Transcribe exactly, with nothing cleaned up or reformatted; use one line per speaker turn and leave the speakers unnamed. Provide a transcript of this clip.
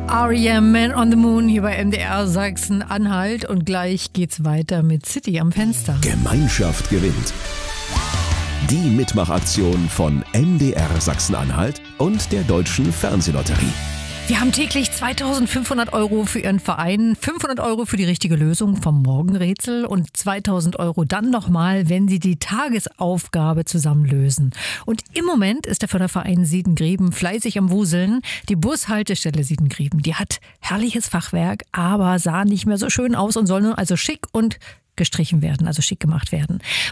R E M, Man on the Moon, hier bei M D R Sachsen-Anhalt. Und gleich geht's weiter mit City am Fenster.
Gemeinschaft gewinnt. Die Mitmachaktion von M D R Sachsen-Anhalt und der Deutschen Fernsehlotterie.
Wir haben täglich zweitausendfünfhundert Euro für Ihren Verein, fünfhundert Euro für die richtige Lösung vom Morgenrätsel und zweitausend Euro dann nochmal, wenn Sie die Tagesaufgabe zusammen lösen. Und im Moment ist der Förderverein Siedengrieben fleißig am Wuseln. Die Bushaltestelle Siedengrieben, die hat herrliches Fachwerk, aber sah nicht mehr so schön aus und soll nun also schick und gestrichen werden, also schick gemacht werden.